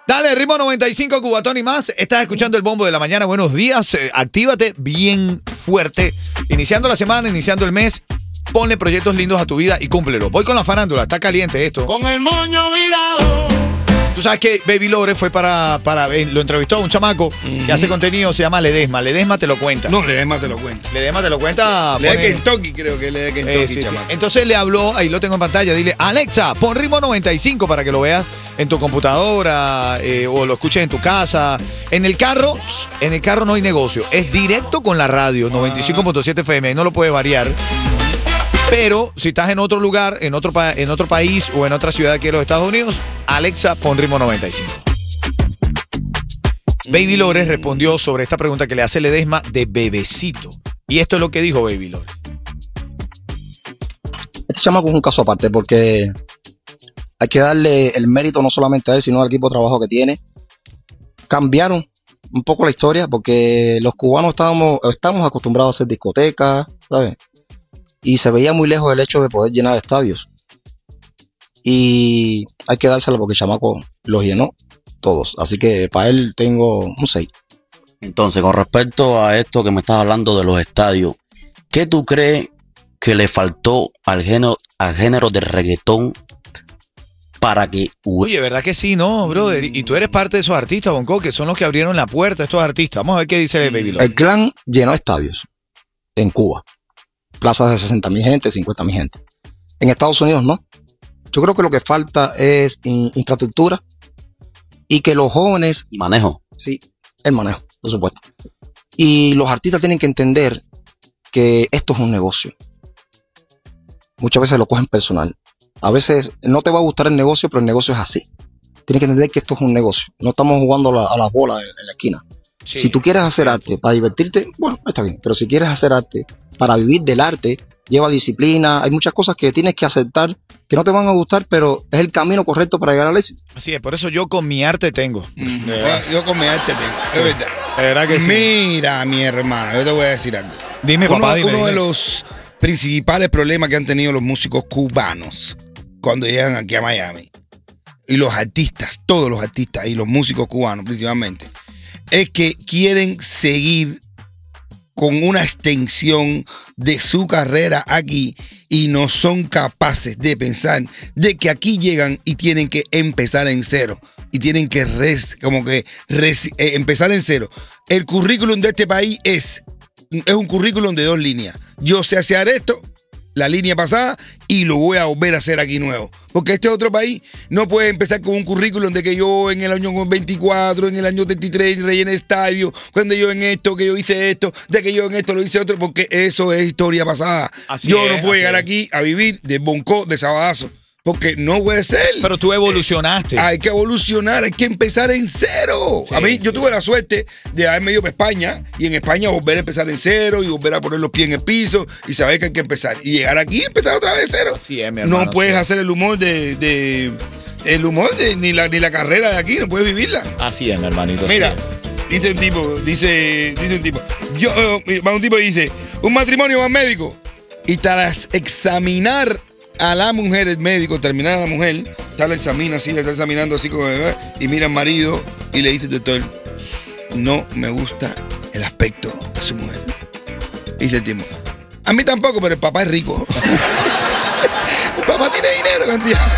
Dale, ritmo 95, Cubatón y más. Estás escuchando el bombo de la mañana. Buenos días. Actívate bien fuerte. Iniciando la semana, iniciando el mes. Ponle proyectos lindos a tu vida y cúmplelo. Voy con la farándula. Está caliente esto. Con el moño virado. Tú sabes que Baby Lore fue lo entrevistó a un chamaco que hace contenido, se llama Ledesma. Ledesma te lo cuenta. No, Ledesma te lo cuenta. Ledesma te lo cuenta. Le de Kentucky, creo que le de Kentucky, sí. chamaco. Entonces le habló, ahí lo tengo en pantalla, dile, Alexa, pon ritmo 95 para que lo veas en tu computadora o lo escuches en tu casa. En el carro no hay negocio. Es directo con la radio, 95.7 FM, ahí no lo puedes variar. Pero si estás en otro lugar, en otro país o en otra ciudad aquí en los Estados Unidos, Alexa, pon ritmo 95. Baby Lore respondió sobre esta pregunta que le hace Ledesma de bebecito. Y esto es lo que dijo Baby Lore. Este chamaco es un caso aparte porque hay que darle el mérito no solamente a él, sino al equipo de trabajo que tiene. Cambiaron un poco la historia porque los cubanos estamos acostumbrados a hacer discotecas, ¿sabes? Y se veía muy lejos el hecho de poder llenar estadios. Y hay que dárselo porque el chamaco los llenó todos. Así que para él tengo un 6. Entonces, con respecto a esto que me estás hablando de los estadios, ¿qué tú crees que le faltó al género del reggaetón para que... Oye, ¿verdad que sí, no, brother? Y tú eres parte de esos artistas, Bonco, que son los que abrieron la puerta a estos artistas. Vamos a ver qué dice Baby Lore. El Clan llenó estadios en Cuba. Plazas de 60,000 gente, 50,000 gente. En Estados Unidos no. Yo creo que lo que falta es infraestructura y que los jóvenes... Y manejo. Sí, el manejo, por supuesto. Y los artistas tienen que entender que esto es un negocio. Muchas veces lo cogen personal. A veces no te va a gustar el negocio, pero el negocio es así. Tienes que entender que esto es un negocio. No estamos jugando a las bolas en la esquina. Sí, si tú quieres hacer arte para divertirte, bueno, está bien. Pero si quieres hacer arte para vivir del arte, lleva disciplina. Hay muchas cosas que tienes que aceptar que no te van a gustar, pero es el camino correcto para llegar al éxito. Así es, por eso yo con mi arte tengo. Yo con mi arte tengo, sí. Es verdad. De verdad que sí. Mira, mi hermano, yo te voy a decir algo. Dime, papá, dime. Uno de los principales problemas que han tenido los músicos cubanos cuando llegan aquí a Miami, y los artistas, todos los artistas y los músicos cubanos principalmente, es que quieren seguir con una extensión de su carrera aquí y no son capaces de pensar de que aquí llegan y tienen que empezar en cero. Y tienen que empezar en cero. El currículum de este país es un currículum de 2 líneas. Yo sé hacer esto, la línea pasada, y lo voy a volver a hacer aquí nuevo. Porque este otro país no puede empezar con un currículum de que yo en el año 24, en el año 33 rellené estadio, cuando yo en esto, que yo hice esto, de que yo en esto lo hice otro, porque eso es historia pasada. Yo no puedo llegar aquí a vivir de bonco, de sabadazo. Porque no puede ser. Pero tú evolucionaste. Hay que evolucionar, hay que empezar en cero. Sí, a mí, yo tuve la suerte de haberme ido para España y en España volver a empezar en cero y volver a poner los pies en el piso y saber que hay que empezar. Y llegar aquí y empezar otra vez de cero. Así es, mi hermano, no puedes hacer el humor ni la carrera de aquí, no puedes vivirla. Así es, mi hermanito. Mira, dice un tipo, un tipo dice, un matrimonio va al médico y tras examinar a la mujer, el médico, terminar a la mujer, la examina así, la está examinando así como bebé, y mira al marido y le dice al doctor, no me gusta el aspecto de su mujer. Y dice el tipo, a mí tampoco, pero el papá es rico. El papá tiene dinero, cantidad.